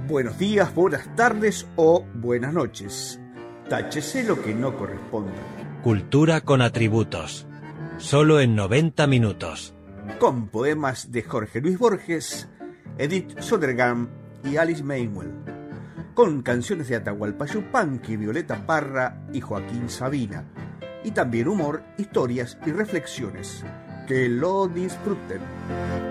Buenos días, buenas tardes o buenas noches. Táchese lo que no corresponda. Cultura con atributos. Solo en 90 minutos. Con poemas de Jorge Luis Borges, Edith Södergran y Alice Meynwell. Con canciones de Atahualpa Yupanqui, Violeta Parra y Joaquín Sabina. Y también humor, historias y reflexiones. Que lo disfruten.